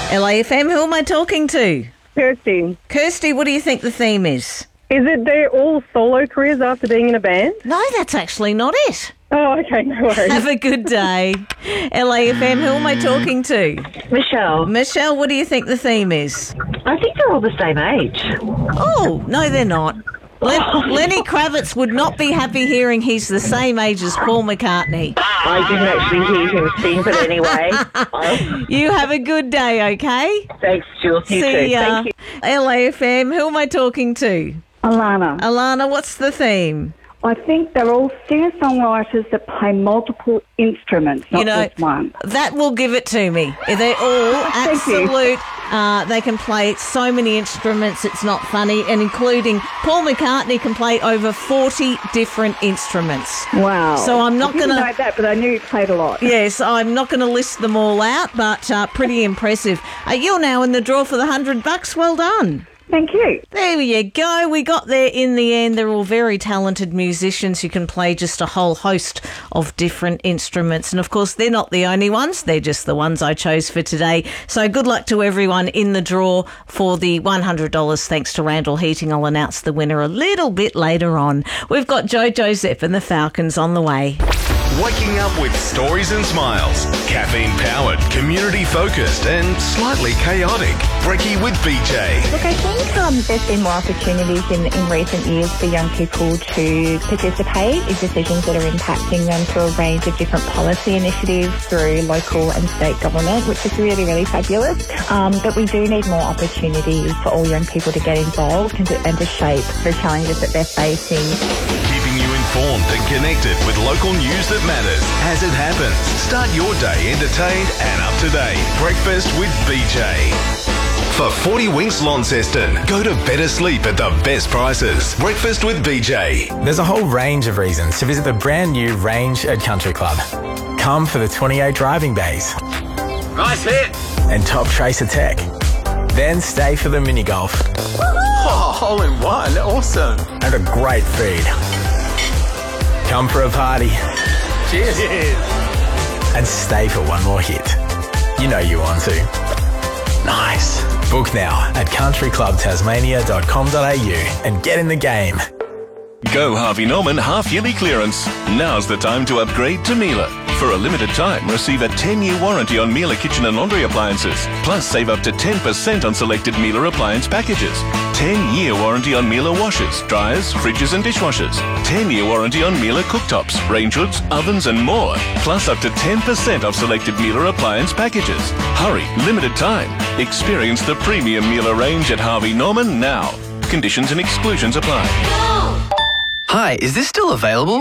LAFM, who am I talking to? Kirsty. Kirsty, what do you think the theme is? Is it they're all solo careers after being in a band? No, that's actually not it. Oh, okay, no worries. Have a good day. LAFM, who am I talking to? Michelle. Michelle, what do you think the theme is? I think they're all the same age. Oh, no, they're not. Lenny Kravitz would not be happy hearing he's the same age as Paul McCartney. I didn't actually hear him sing, but anyway. You have a good day, okay? Thanks, Jules. You See too. ya. Thank you. LAFM, who am I talking to? Alana. Alana, what's the theme? I think they're all singer-songwriters that play multiple instruments, not just one. That will give it to me. They're all Thank you. absolute. They can play so many instruments, it's not funny, and including Paul McCartney can play over 40 different instruments. Wow. So I'm not I didn't going know that, but I knew he played a lot. Yes, I'm not going to list them all out, but pretty impressive. You're now in the draw for the $100. Well done. Thank you. There you go. We got there in the end. They're all very talented musicians who can play just a whole host of different instruments. And, of course, they're not the only ones. They're just the ones I chose for today. So good luck to everyone in the draw for the $100 thanks to Randall Heating. I'll announce the winner a little bit later on. We've got Jojo Zepp and the Falcons on the way. Waking up with stories and smiles. Caffeine-powered, community-focused and slightly chaotic. Brekkie with BJ. Look, I think there's been more opportunities in recent years for young people to participate in decisions that are impacting them through a range of different policy initiatives through local and state government, which is really, really fabulous. But we do need more opportunities for all young people to get involved and to shape the challenges that they're facing. Keeping you informed and connected with local news that matters as it happens. Start your day entertained and up to date. Breakfast with BJ. For 40 Winks Launceston, go to better sleep at the best prices. Breakfast with BJ. There's a whole range of reasons to visit the brand new Range at Country Club. Come for the 28 driving bays. Nice hit. And top tracer tech. Then stay for the mini golf. Oh, hole in one. Awesome. And a great feed. Come for a party. Cheers. And stay for one more hit. You know you want to. Nice. Book now at countryclubtasmania.com.au and get in the game. Go Harvey Norman half-yearly clearance. Now's the time to upgrade to Miele. For a limited time, receive a 10-year warranty on Miele kitchen and laundry appliances. Plus, save up to 10% on selected Miele appliance packages. 10-year warranty on Miele washers, dryers, fridges and dishwashers. 10-year warranty on Miele cooktops, range hoods, ovens and more. Plus, up to 10% off selected Miele appliance packages. Hurry, limited time. Experience the premium Miele range at Harvey Norman now. Conditions and exclusions apply. Hi, is this still available?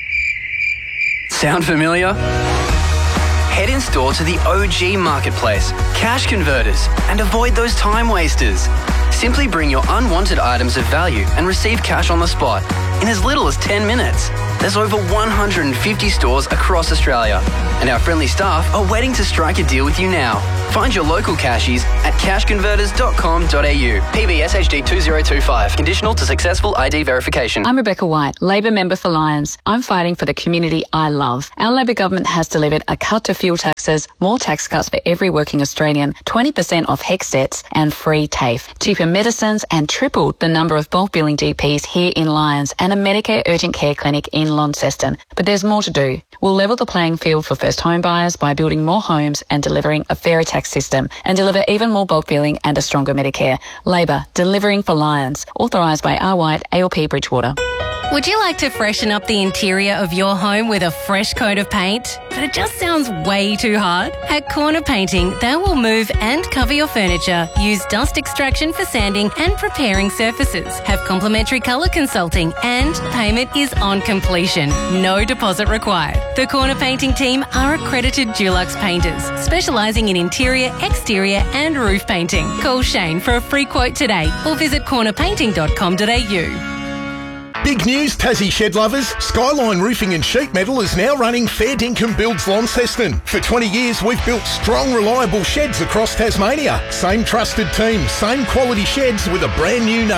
Sound familiar? Head in store to the OG Marketplace, Cash Converters, and avoid those time wasters. Simply bring your unwanted items of value and receive cash on the spot in as little as 10 minutes. There's over 150 stores across Australia, and our friendly staff are waiting to strike a deal with you now. Find your local cashies at cashconverters.com.au. PBS HD 2025. Conditional to successful ID verification. I'm Rebecca White, Labor member for Lyons. I'm fighting for the community I love. Our Labor government has delivered a cut to fuel taxes, more tax cuts for every working Australian, 20% off HECS debts and free TAFE, cheaper medicines and tripled the number of bulk billing GPs here in Lyons and a Medicare urgent care clinic in Launceston. But there's more to do. We'll level the playing field for first home buyers by building more homes and delivering a fairer tax system and deliver even more bulk billing and a stronger Medicare. Labor, delivering for Lyons. Authorised by R. White, ALP Bridgewater. Would you like to freshen up the interior of your home with a fresh coat of paint? But it just sounds way too hard? At Corner Painting, they will move and cover your furniture, use dust extraction for sanding and preparing surfaces, have complimentary colour consulting, and payment is on completion. No deposit required. The Corner Painting team are accredited Dulux painters, specialising in interior, exterior and roof painting. Call Shane for a free quote today or visit cornerpainting.com.au. Big news, Tassie shed lovers. Skyline Roofing and Sheet Metal is now running Fair Dinkum Builds Launceston. For 20 years, we've built strong, reliable sheds across Tasmania. Same trusted team, same quality sheds with a brand new name.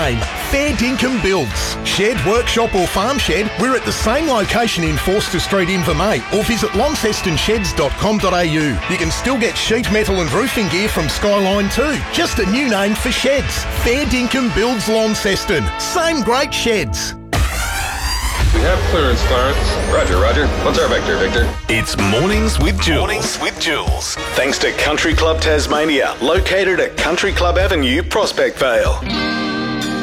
Fair Dinkum Builds. Shed, workshop or farm shed, we're at the same location in Forster Street, Invermay, or visit launcestonsheds.com.au. You can still get sheet metal and roofing gear from Skyline too. Just a new name for sheds. Fair Dinkum Builds Launceston. Same great sheds. We have clearance, Clarence. Roger. What's our vector, Victor? It's Mornings with Jules. Thanks to Country Club Tasmania, located at Country Club Avenue, Prospect Vale.